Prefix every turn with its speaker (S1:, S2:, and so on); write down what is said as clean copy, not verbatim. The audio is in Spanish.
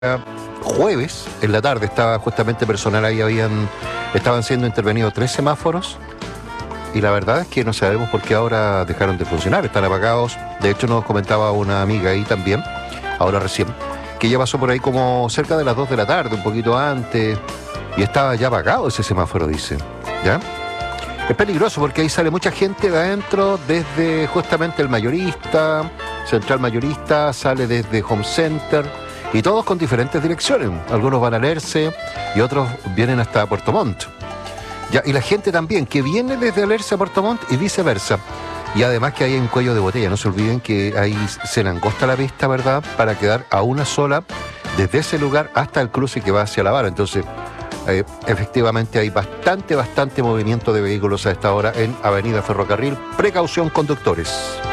S1: jueves, en la tarde, estaba justamente personal ahí, estaban siendo intervenidos 3 semáforos y la verdad es que no sabemos por qué ahora dejaron de funcionar, están apagados. De hecho nos comentaba una amiga ahí también, ahora recién, que ella pasó por ahí como cerca de las 2 de la tarde, un poquito antes, y estaba ya apagado ese semáforo, dice, ¿ya? Es peligroso porque ahí sale mucha gente de adentro, desde justamente el mayorista, Central Mayorista, sale desde Home Center, y todos con diferentes direcciones. Algunos van a Alerce y otros vienen hasta Puerto Montt. Ya, y la gente también, que viene desde Alerce a Puerto Montt y viceversa. Y además que hay un cuello de botella, no se olviden que ahí se le angosta la pista, ¿verdad?, para quedar a una sola desde ese lugar hasta el cruce que va hacia La Vara. Entonces, efectivamente hay bastante movimiento de vehículos a esta hora en Avenida Ferrocarril. Precaución, conductores.